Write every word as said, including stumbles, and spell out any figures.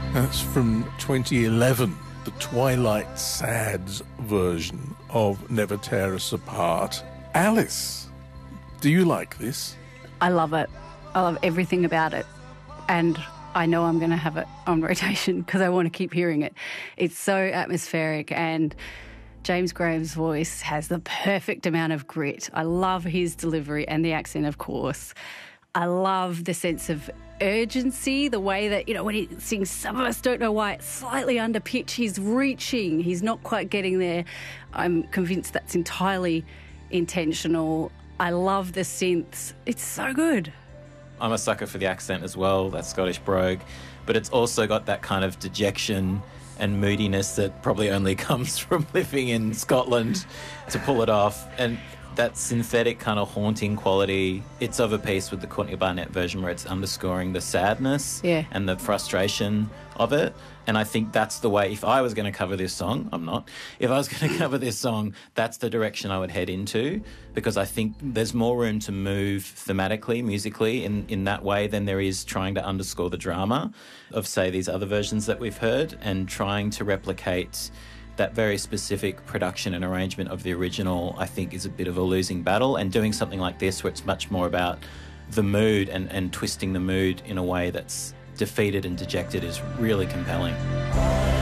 That's from twenty eleven, the Twilight Sads version of Never Tear Us Apart. Alice, do you like this? I love it. I love everything about it. And I know I'm going to have it on rotation because I want to keep hearing it. It's so atmospheric, and James Graham's voice has the perfect amount of grit. I love his delivery and the accent, of course. I love the sense of urgency, the way that, you know, when he sings Some of Us Don't Know Why, it's slightly under pitch. He's reaching. He's not quite getting there. I'm convinced that's entirely intentional. I love the synths. It's so good. I'm a sucker for the accent as well, that Scottish brogue, but it's also got that kind of dejection and moodiness that probably only comes from living in Scotland to pull it off. And that synthetic kind of haunting quality, it's of a piece with the Courtney Barnett version where it's underscoring the sadness yeah. and the frustration of it. And I think that's the way, if I was going to cover this song, I'm not, if I was going to cover this song, that's the direction I would head into, because I think there's more room to move thematically, musically, in, in that way than there is trying to underscore the drama of, say, these other versions that we've heard, and trying to replicate that very specific production and arrangement of the original, I think, is a bit of a losing battle. And doing something like this where it's much more about the mood and, and twisting the mood in a way that's defeated and dejected is really compelling.